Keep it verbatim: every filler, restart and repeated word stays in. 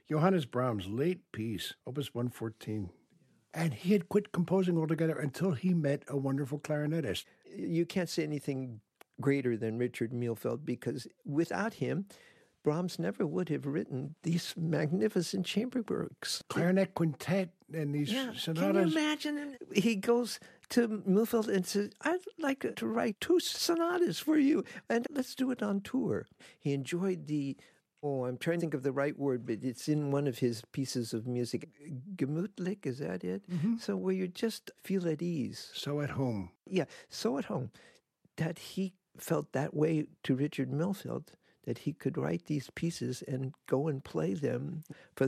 Johannes Brahms' late piece, Opus one fourteen. And he had quit composing altogether until he met a wonderful clarinetist. You can't say anything greater than Richard Mühlfeld, because without him, Brahms never would have written these magnificent chamber works. Clarinet quintet and these yeah. sonatas. Can you imagine? He goes to Mühlfeld and says, I'd like to write two sonatas for you, and let's do it on tour. He enjoyed the, oh, I'm trying to think of the right word, but it's in one of his pieces of music. Gemütlich, is that it? Mm-hmm. So where you just feel at ease. So at home. Yeah, so at home. That he felt that way to Richard Mühlfeld, that he could write these pieces and go and play them for